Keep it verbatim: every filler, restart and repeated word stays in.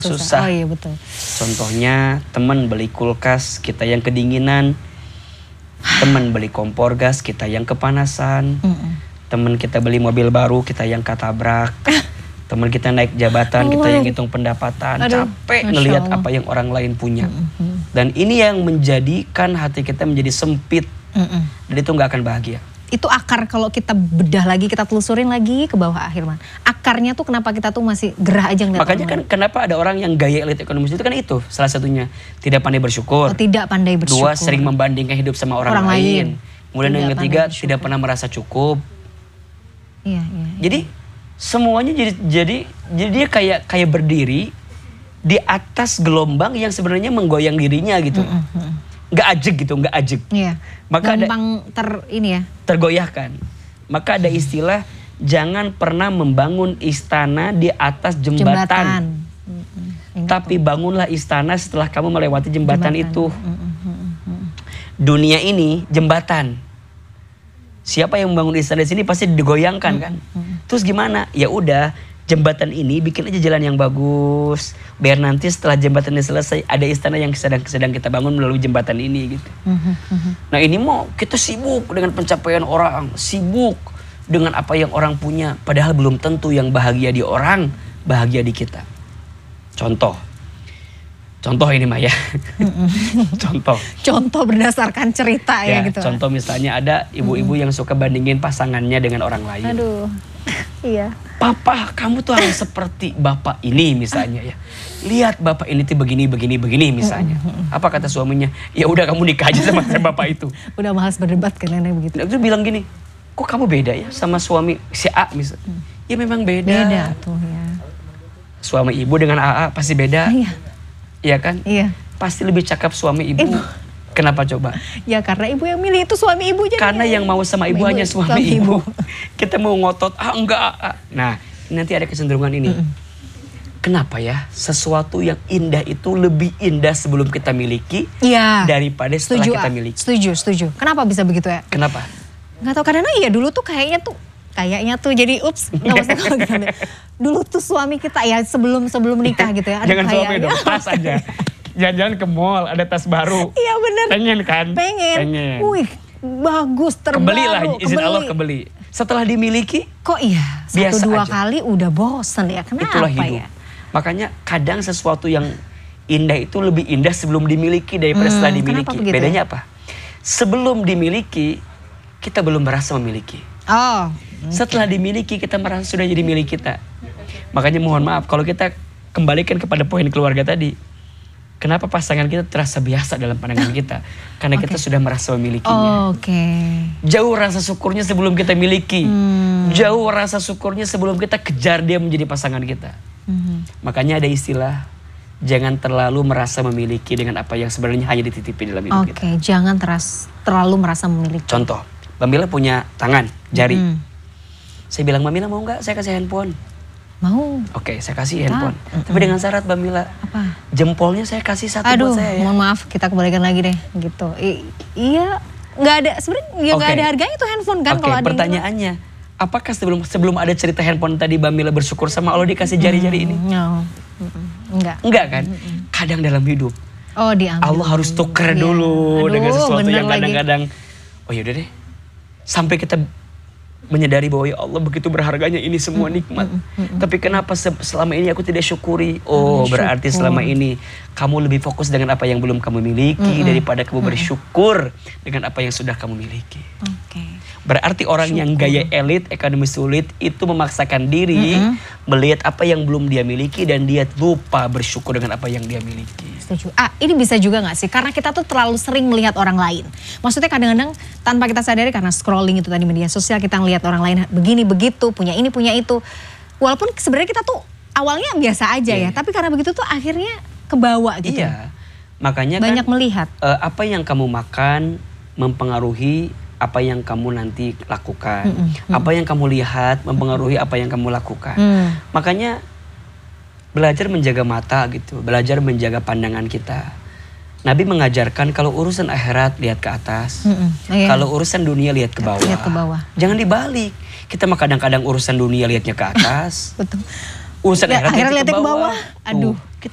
susah. Oh iya betul. Contohnya teman beli kulkas, kita yang kedinginan. Teman beli kompor gas, kita yang kepanasan. Mm-mm. Teman kita beli mobil baru, kita yang ketabrak. Teman kita naik jabatan, oh, kita yang hitung pendapatan. Aduh, capek ngelihat apa yang orang lain punya. Mm-mm. Dan ini yang menjadikan hati kita menjadi sempit. Mm-mm. Dan itu gak akan bahagia. Itu akar kalau kita bedah lagi, kita telusurin lagi ke bawah Ahilman. Akarnya tuh kenapa kita tuh masih gerah aja ngeliat. Makanya kan lain. Kenapa ada orang yang gaya elit ekonomis itu kan itu salah satunya. Tidak pandai bersyukur. Oh, tidak pandai bersyukur. Dua, sering membandingkan hidup sama orang, orang lain. lain. Kemudian tidak yang ketiga, tidak pernah merasa cukup. Iya, iya, iya. Jadi semuanya jadi jadi jadi dia kayak kayak berdiri di atas gelombang yang sebenarnya menggoyang dirinya gitu. Mm-hmm. Nggak ajeg gitu, nggak ajeg. Iya. Maka gampang ada, ter ini ya. Tergoyahkan. Maka ada istilah jangan pernah membangun istana di atas jembatan. jembatan. Mm-hmm. Tapi bangunlah istana setelah kamu melewati jembatan, jembatan. itu. Mm-hmm. Dunia ini jembatan. Siapa yang membangun istana di sini pasti digoyangkan kan. Mm-hmm. Terus gimana? Ya udah. Jembatan ini bikin aja jalan yang bagus. Biar nanti setelah jembatan ini selesai ada istana yang sedang, sedang kita bangun melalui jembatan ini gitu. Mm-hmm. Nah ini mau kita sibuk dengan pencapaian orang. Sibuk dengan apa yang orang punya. Padahal belum tentu yang bahagia di orang bahagia di kita. Contoh. Contoh ini Maya. Mm-hmm. Contoh. Contoh berdasarkan cerita ya, ya gitu. Contoh misalnya ada ibu-ibu mm-hmm. yang suka bandingin pasangannya dengan orang lain. Aduh. Iya. Papa, kamu tuh harus seperti bapak ini misalnya ya. Lihat bapak ini tuh begini, begini, begini misalnya. Apa kata suaminya? Ya udah kamu nikah aja sama bapak itu. Udah malas berdebat kan nenek begitu. Dia tuh bilang gini, kok kamu beda ya sama suami si A misalnya. Hmm. Ya memang beda. Beda tuh ya. Suami ibu dengan A A pasti beda. Iya. Iya kan? Iya. Pasti lebih cakep suami ibu. ibu. Kenapa coba? Ya karena ibu yang milih itu suami ibu jadi. Karena yang mau sama ibu, ibu hanya suami, suami ibu. ibu. Kita mau ngotot, ah enggak. Ah. Nah nanti ada kecenderungan ini. Mm-mm. Kenapa ya sesuatu yang indah itu lebih indah sebelum kita miliki ya, daripada setelah setuju, kita miliki. Setuju, setuju. Kenapa bisa begitu ya? Kenapa? Gak tau karena iya dulu tuh kayaknya tuh. Kayaknya tuh jadi ups. Gak usah kalau gitu. Dulu tuh suami kita ya sebelum sebelum nikah gitu ya. Jangan suami dong, tas aja. Jalan-jalan ke mall ada tas baru. Iya bener. Pengen kan? Pengen. Pengen. Wih bagus terbaru. Kebeli lah izin kebeli. Allah kebeli. Setelah dimiliki. Kok iya satu biasa dua aja. kali udah bosan ya. Kenapa Itulah hidup. ya? Makanya kadang sesuatu yang indah itu lebih indah sebelum dimiliki daripada hmm, setelah dimiliki. Bedanya apa? Sebelum dimiliki kita belum merasa memiliki. Oh. Okay. Setelah dimiliki kita merasa sudah jadi milik kita. Makanya mohon maaf kalau kita kembalikan kepada poin keluarga tadi. Kenapa pasangan kita terasa biasa dalam pandangan kita? Karena okay. kita sudah merasa memilikinya. Oh, Oke. Okay. Jauh rasa syukurnya sebelum kita miliki. Hmm. Jauh rasa syukurnya sebelum kita kejar dia menjadi pasangan kita. Hmm. Makanya ada istilah, jangan terlalu merasa memiliki dengan apa yang sebenarnya hanya dititipi dalam hidup okay. kita. Oke, jangan teras, terlalu merasa memiliki. Contoh, Mbak Mila punya tangan, jari. Hmm. Saya bilang, Mbak Mila mau gak saya kasih handphone? Mau. Oke, saya kasih handphone. Ah, Tapi dengan syarat Mbak Mila. Apa? Jempolnya saya kasih satu Aduh, buat saya ya. mohon maaf, kita kembalikan lagi deh gitu. I iya, nggak ada sebenarnya ya nggak okay. ada harganya tuh handphone kan okay, kalau ada. Pertanyaannya, apakah sebelum sebelum ada cerita handphone tadi Mbak Mila bersyukur sama Allah dikasih jari-jari ini? No. Enggak. Enggak kan? Kadang dalam hidup. Oh, diambil. Allah harus tuker yeah. dulu Aduh, dengan sesuatu yang kadang-kadang. Oh yaudah deh. Sampai kita menyadari bahwa ya Allah begitu berharganya ini semua nikmat. Mm, mm, mm, Tapi kenapa selama ini aku tidak syukuri? Oh, mm, berarti syukur. Selama ini kamu lebih fokus dengan apa yang belum kamu miliki mm, daripada kamu mm, bersyukur dengan apa yang sudah kamu miliki. Okay. Berarti orang syukur. Yang gaya elit, ekonomi sulit itu memaksakan diri mm, mm. melihat apa yang belum dia miliki dan dia lupa bersyukur dengan apa yang dia miliki. Setuju. Ah, ini bisa juga gak sih? Karena kita tuh terlalu sering melihat orang lain. Maksudnya kadang-kadang tanpa kita sadari karena scrolling itu tadi media sosial kita ngelihat orang lain begini begitu, punya ini punya itu. Walaupun sebenarnya kita tuh awalnya biasa aja yeah. ya, tapi karena begitu tuh akhirnya kebawa gitu. Iya. Makanya banyak kan, melihat. Uh, apa yang kamu makan mempengaruhi apa yang kamu nanti lakukan. Mm -mm. Apa yang kamu lihat mempengaruhi apa yang kamu lakukan. Mm. Makanya belajar menjaga mata gitu, belajar menjaga pandangan kita. Nabi mengajarkan kalau urusan akhirat lihat ke atas, mm -mm. Oh, iya. Kalau urusan dunia lihat ke bawah. Lihat ke bawah. Jangan dibalik. Kita mah kadang-kadang urusan dunia lihatnya ke atas. Betul. Urusan ya, akhirat lihatnya lihat ke bawah. bawah. Aduh. Tuh.